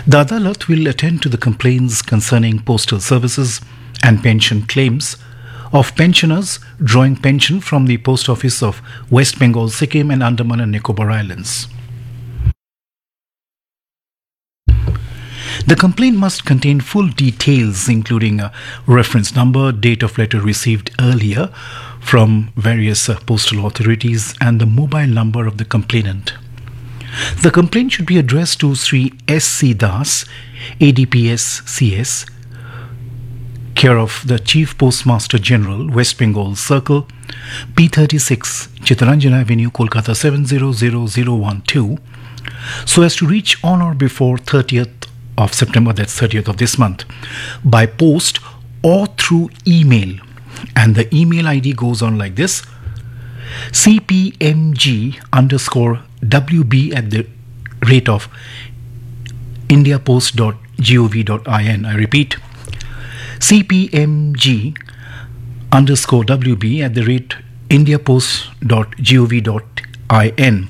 The Adalat will attend to the complaints concerning postal services and pension claims of pensioners drawing pension from the post office of West Bengal, Sikkim and Andaman and Nicobar Islands. The complaint must contain full details including a reference number, date of letter received earlier from various postal authorities and the mobile number of the complainant. The complaint should be addressed to Sri S.C. Das, ADPS CS, care of the Chief Postmaster General, West Bengal Circle, P36, Chittaranjan Avenue, Kolkata 700012, so as to reach on or before 30th of September, that's 30th of this month, by post or through email. And the email ID goes on like this: cpmg_wb at the rate of indiapost.gov.in. I repeat, cpmg_wb at the rate indiapost.gov.in.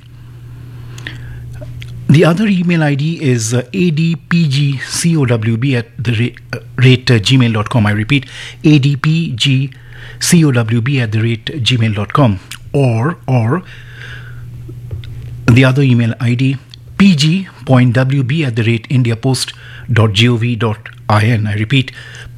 The other email ID is adpgcowb at the rate gmail.com. I repeat, adpgcowb at the rate gmail.com. Or the other email ID, pg.wb at the rate indiapost.gov.in. I repeat,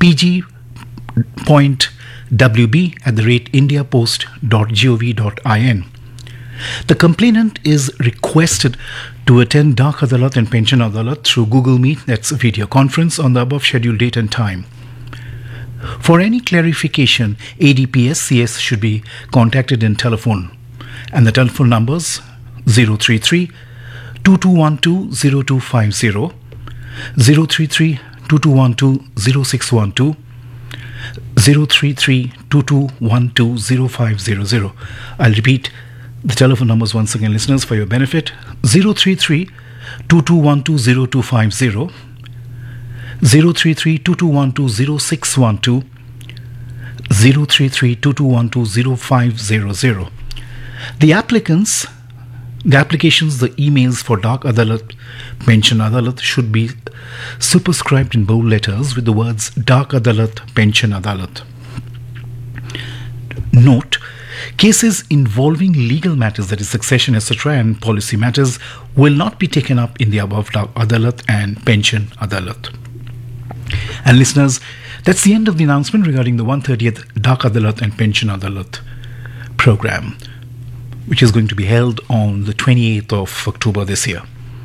pg.wb at the rate indiapost.gov.in. The complainant is requested to attend Dak Adalat and Pension Adalat through Google Meet, that's a video conference, on the above scheduled date and time. For any clarification, ADPS CS should be contacted in telephone, and the telephone numbers 033 2212 0250, 033 2212 0612, 033 2212 0500. I'll repeat the telephone numbers once again, listeners, for your benefit: 033 2212 0250, 033 2212 0612, 033 2212 0500. The applications, the emails for Dak Adalat, Pension Adalat should be superscribed in bold letters with the words Dak Adalat, Pension Adalat. Note: cases involving legal matters, that is succession, etc., and policy matters, will not be taken up in the above Dak Adalat and Pension Adalat. And listeners, that's the end of the announcement regarding the 130th Dak Adalat and Pension Adalat program, which is going to be held on the 28th of October this year.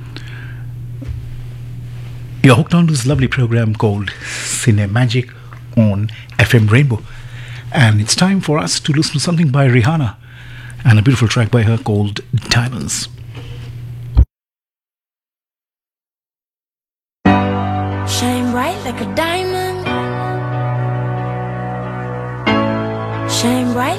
You're hooked on to this lovely program called Cine Magic on FM Rainbow. And it's time for us to listen to something by Rihanna and a beautiful track by her called Diamonds. Shine bright like a diamond. Shine bright